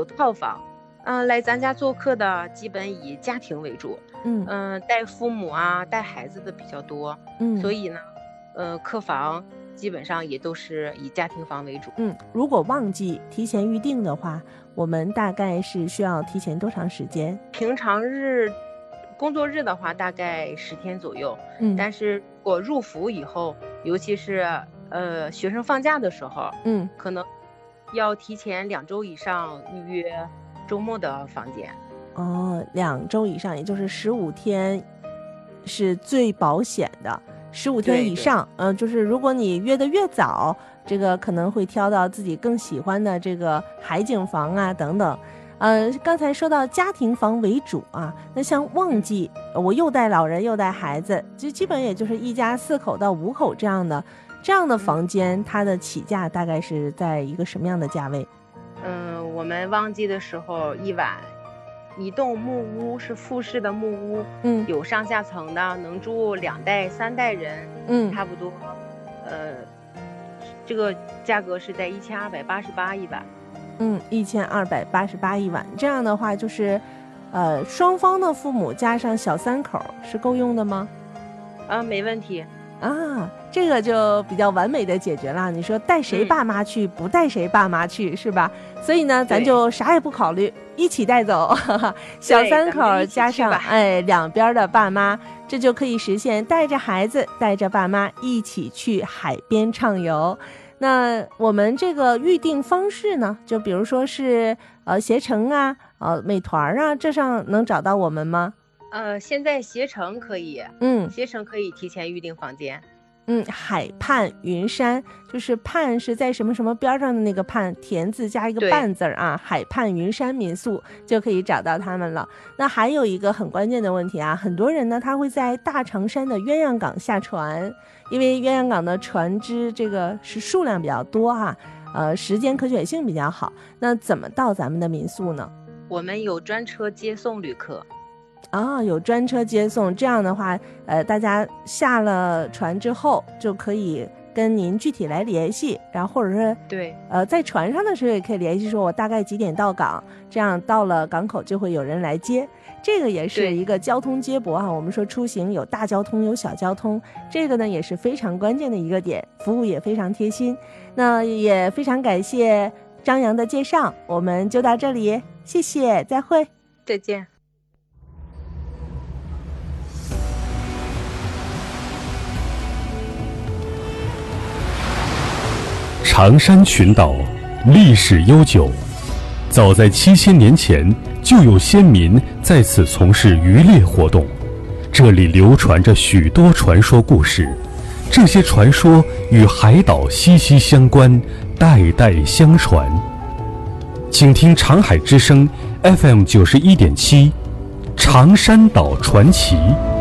套房。来咱家做客的基本以家庭为主，带父母啊带孩子的比较多，所以呢客房基本上也都是以家庭房为主。 如果旺季提前预定的话，我们大概是需要提前多长时间？ 平常日工作日的话大概10天左右，但是如果入伏以后，尤其是学生放假的时候，可能要提前2周以上预约周末的房间。 2周以上，也就是15天是最保险的。15天以上，就是如果你约的越早，这个可能会挑到自己更喜欢的这个海景房啊等等。刚才说到家庭房为主啊，那像旺季，我又带老人又带孩子，就基本也就是一家4口到5口这样的房间，它的起价大概是在一个什么样的价位？ 我们旺季的时候一栋木屋是复式的木屋，有上下层的，能住2代3代人，差不多，这个价格是在1288一晚。1288 一晚，这样的话就是双方的父母加上小3口是够用的吗？ 没问题啊，这个就比较完美的解决了。你说带谁爸妈去，不带谁爸妈去，是吧？所以呢咱就啥也不考虑，一起带走小3口加上2边的爸妈，这就可以实现带着孩子带着爸妈一起去海边畅游。那我们这个预订方式呢，就比如说是携程啊美团啊，这上能找到我们吗？ 现在携程可以，携程可以提前预订房间。 海畔云山，就是畔是在什么什么边上的那个畔，田字加一个半字啊，海畔云山民宿就可以找到他们了。那还有一个很关键的问题啊，很多人呢他会在大长山的鸳鸯港下船，因为鸳鸯港的船只这个是数量比较多时间可选性比较好。那怎么到咱们的民宿呢？ 我们有专车接送旅客。 有专车接送，这样的话大家下了船之后就可以跟您具体来联系，然后或者是在船上的时候也可以联系说我大概几点到港，这样到了港口就会有人来接。这个也是一个交通接驳我们说出行有大交通有小交通，这个呢也是非常关键的一个点，服务也非常贴心。那也非常感谢张扬的介绍，我们就到这里，谢谢，再会， 再见。 长山群岛历史悠久，早在7000年前就有先民在此从事渔猎活动，这里流传着许多传说故事，这些传说与海岛息息相关，代代相传。请听长海之声 FM91.7，长山岛传奇。